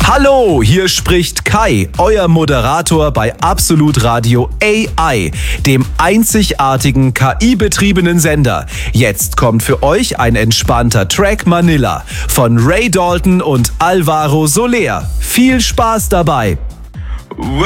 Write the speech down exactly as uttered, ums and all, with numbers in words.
Hallo, hier spricht Kai, euer Moderator bei Absolut Radio A I, dem einzigartigen K I-betriebenen Sender. Jetzt kommt für euch ein entspannter Track Manila von Ray Dalton und Alvaro Soler. Viel Spaß dabei!